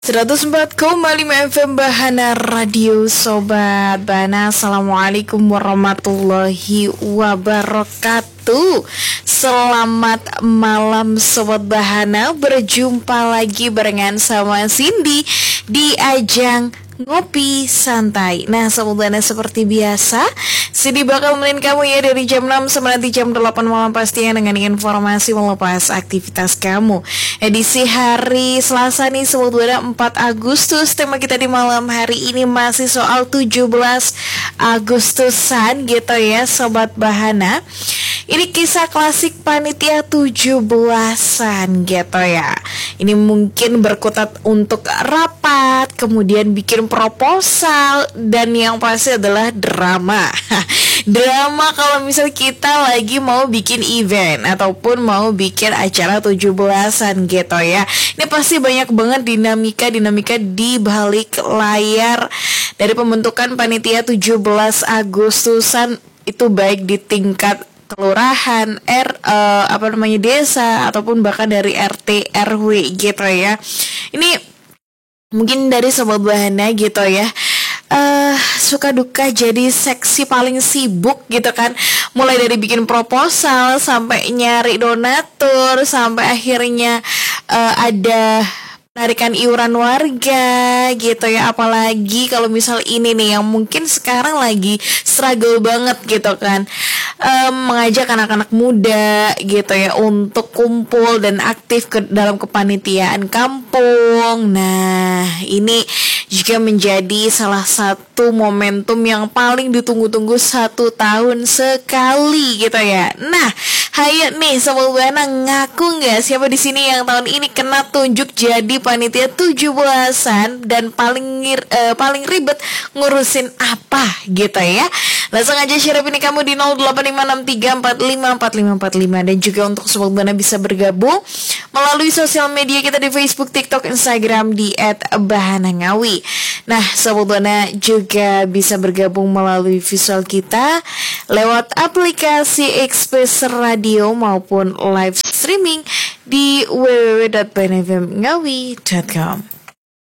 104,5 FM Bahana Radio Sobat Bana. Assalamualaikum warahmatullahi wabarakatuh. Selamat malam Sobat Bahana. Berjumpa lagi barengan sama Cindy di ajang Ngopi Santai. Nah Sobat Bana, seperti biasa Cindy bakal nemenin kamu ya dari jam 6 sampai nanti jam 8 malam, pastinya dengan informasi melepas aktivitas kamu. Edisi hari Selasa nih Sobat Bana, 4 Agustus. Tema kita di malam hari ini masih soal 17 Agustusan gitu ya Sobat Bahana. Ini kisah klasik panitia 17-an gitu ya. Ini mungkin berkutat untuk rapat, kemudian bikin proposal, dan yang pasti adalah drama. Drama kalau misal kita lagi mau bikin event ataupun mau bikin acara 17-an gitu ya. Ini pasti banyak banget dinamika di balik layar dari pembentukan panitia 17 Agustusan, itu baik di tingkat kelurahan, desa, ataupun bahkan dari RT RW gitu ya. Ini mungkin dari Sobat Bahana gitu ya, suka duka jadi seksi paling sibuk gitu kan. Mulai dari bikin proposal sampai nyari donatur, sampai akhirnya ada penarikan iuran warga gitu ya. Apalagi kalau misal ini nih yang mungkin sekarang lagi struggle banget gitu kan, mengajak anak-anak muda gitu ya untuk kumpul dan aktif dalam kepanitiaan kampung. Nah ini juga menjadi salah satu momentum yang paling ditunggu-tunggu 1 tahun sekali gitu ya. Nah, hayo nih Sobat Bana, ngaku nggak siapa di sini yang tahun ini kena tunjuk jadi panitia 17-an dan paling ribet ngurusin apa gitu ya. Langsung aja share ini kamu di 085634545545, dan juga untuk Sobat Bana bisa bergabung melalui sosial media kita di Facebook, TikTok, Instagram di @bahanangawi. Nah Sobat Bana juga bisa bergabung melalui visual kita lewat aplikasi Express Radio maupun live streaming di www.bahanafmngawi.com.